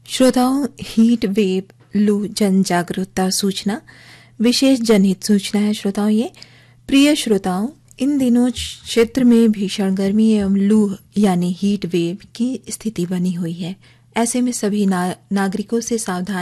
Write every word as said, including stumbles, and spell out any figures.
श्रोताओं, heat wave लू जन जागरूकता सूचना विशेष जनहित सूचना है। श्रोताओं, ये प्रिय श्रोताओं, इन दिनों क्षेत्र में भीषण गर्मी एवं लू यानी हीट वेव की स्थिति बनी हुई है। ऐसे में सभी ना, नागरिकों से सावधान